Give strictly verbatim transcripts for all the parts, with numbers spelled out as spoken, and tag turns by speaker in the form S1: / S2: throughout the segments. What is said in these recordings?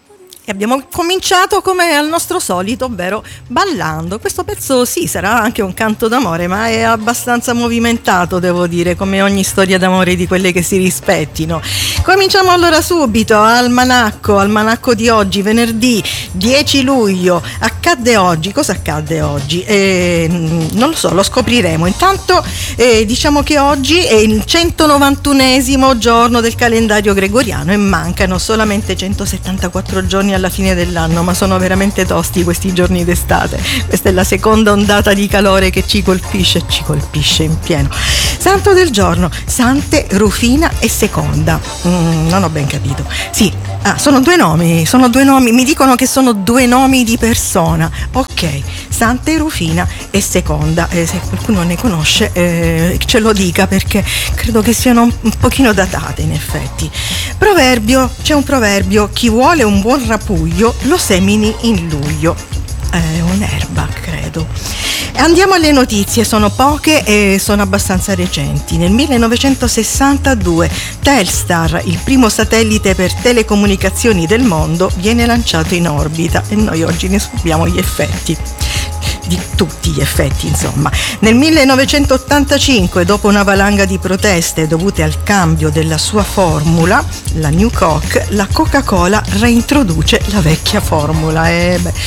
S1: E abbiamo cominciato come al nostro solito, ovvero ballando. Questo pezzo sì, sarà anche un canto d'amore, ma è abbastanza movimentato, devo dire, come ogni storia d'amore di quelle che si rispettino. Cominciamo allora subito, almanacco, almanacco di oggi, venerdì dieci luglio. Accadde oggi, cosa accadde oggi? Eh, non lo so, lo scopriremo. Intanto eh, diciamo che oggi è il centonovantunesimo giorno del calendario gregoriano e mancano solamente centosettantaquattro giorni alla fine dell'anno, ma sono veramente tosti questi giorni d'estate. Questa è la seconda ondata di calore che ci colpisce, ci colpisce in pieno. Santo del giorno, Sante Rufina e Seconda. Mm, non ho ben capito. Sì, ah, sono due nomi, sono due nomi, mi dicono che sono due nomi di persona. Ok, Sante Rufina e Seconda. Eh, se qualcuno ne conosce, eh, ce lo dica, perché credo che siano un, un pochino datate in effetti. Proverbio, c'è un proverbio: chi vuole un buon rapuglio lo semini in luglio. È un'erba, credo. Andiamo alle notizie, sono poche e sono abbastanza recenti. Nel millenovecentosessantadue Telstar, il primo satellite per telecomunicazioni del mondo, viene lanciato in orbita e noi oggi ne subiamo gli effetti. Di tutti gli effetti, insomma. Nel millenovecentottantacinque, dopo una valanga di proteste dovute al cambio della sua formula, la New Coke, la Coca-Cola reintroduce la vecchia formula. E beh,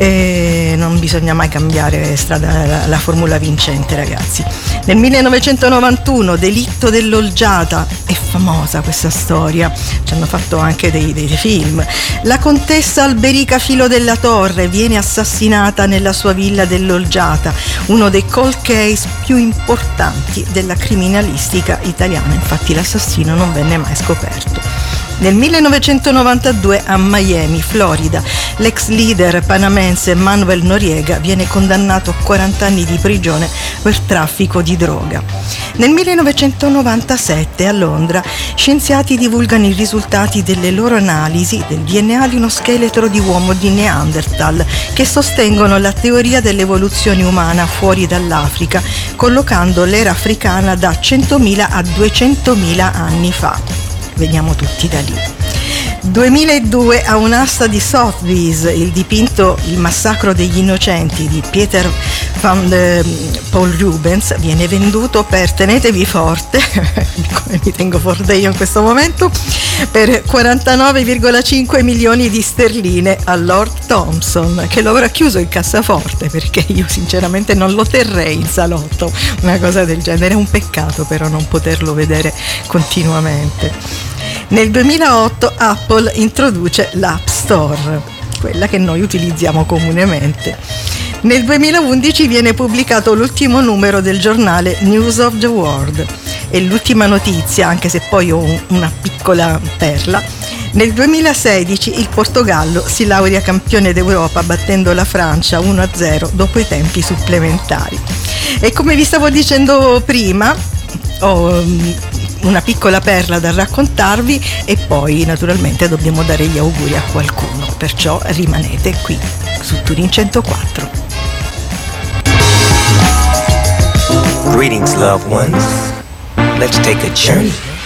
S1: e non bisogna mai cambiare strada, la, la formula vincente, ragazzi. Nel millenovecentonovantuno, delitto dell'olgiata, è famosa questa storia, ci hanno fatto anche dei, dei film. La contessa Alberica Filo della Torre viene assassinata nella sua villa dell'Olgiata, uno dei cold case più importanti della criminalistica italiana. Infatti l'assassino non venne mai scoperto. Nel millenovecentonovantadue a Miami, Florida, l'ex leader panamense Manuel Noriega viene condannato a quaranta anni di prigione per traffico di droga. Nel millenovecentonovantasette a Londra, scienziati divulgano i risultati delle loro analisi del D N A di uno scheletro di uomo di Neanderthal, che sostengono la teoria dell'evoluzione umana fuori dall'Africa, collocando l'era africana da centomila a duecentomila anni fa. Veniamo tutti da lì. duemiladue a un'asta di Sotheby's, il dipinto Il massacro degli innocenti di Pieter van de Paul Rubens viene venduto per, tenetevi forte, come mi tengo forte io in questo momento, per quarantanove virgola cinque milioni di sterline a Lord Thompson, che lo avrà chiuso in cassaforte, perché io sinceramente non lo terrei in salotto, una cosa del genere. È un peccato però non poterlo vedere continuamente. Nel duemilaotto Apple introduce l'App Store, quella che noi utilizziamo comunemente. Nel duemilaundici viene pubblicato l'ultimo numero del giornale News of the World. E l'ultima notizia, anche se poi ho una piccola perla: nel duemilasedici il Portogallo si laurea campione d'Europa battendo la Francia uno a zero dopo i tempi supplementari. E come vi stavo dicendo prima, ho una piccola perla da raccontarvi e poi naturalmente dobbiamo dare gli auguri a qualcuno, perciò rimanete qui su Turin centoquattro.
S2: Greetings, loved ones. Let's take a journey